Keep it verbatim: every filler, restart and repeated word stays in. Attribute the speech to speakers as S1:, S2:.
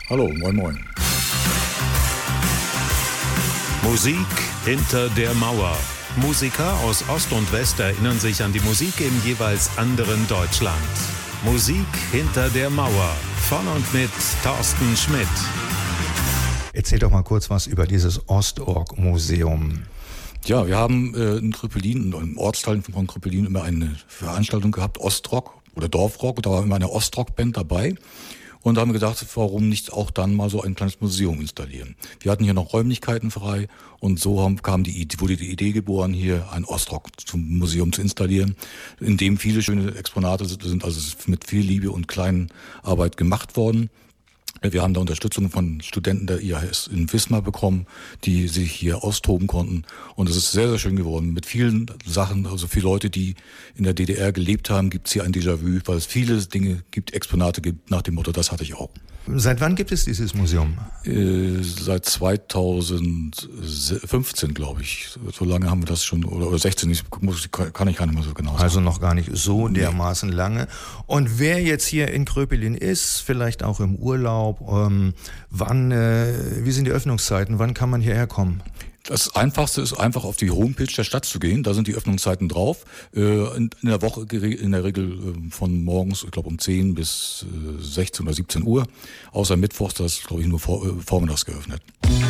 S1: Hallo, moin moin.
S2: Musik hinter der Mauer. Musiker aus Ost und West erinnern sich an die Musik im jeweils anderen Deutschland. Musik hinter der Mauer. Von und mit Thorsten Schmidt.
S3: Erzähl doch mal kurz was über dieses Ostrock-Museum.
S1: Ja, wir haben äh, in Kröpelin, im Ortsteil von Kröpelin, immer eine Veranstaltung gehabt, Ostrock oder Dorfrock. Da war immer eine Ostrock-Band dabei. Und da haben wir gedacht, warum nicht auch dann mal so ein kleines Museum installieren. Wir hatten hier noch Räumlichkeiten frei und so haben, kam die, wurde die Idee geboren, hier ein Ostrock zum Museum zu installieren, in dem viele schöne Exponate sind, also mit viel Liebe und kleinen Arbeit gemacht worden. Wir haben da Unterstützung von Studenten der I H S in Wismar bekommen, die sich hier austoben konnten. Und es ist sehr, sehr schön geworden. Mit vielen Sachen, also für Leute, die in der D D R gelebt haben, gibt es hier ein Déjà-vu, weil es viele Dinge gibt, Exponate gibt, nach dem Motto, das hatte ich auch.
S3: Seit wann gibt es dieses Museum?
S1: Äh, seit zweitausendfünfzehn, glaube ich. So lange haben wir das schon, oder, oder sechzehn, ich, muss, kann ich gar nicht mehr so genau sagen.
S3: Also noch gar nicht so dermaßen lange. Und wer jetzt hier in Kröpelin ist, vielleicht auch im Urlaub, ähm, wann, äh, wie sind die Öffnungszeiten, wann kann man hierher kommen?
S1: Das Einfachste ist einfach auf die Homepage der Stadt zu gehen. Da sind die Öffnungszeiten drauf. In der Woche in der Regel von morgens, ich glaube um zehn bis sechzehn oder siebzehn Uhr. Außer Mittwochs, das ist glaube ich nur vormittags geöffnet.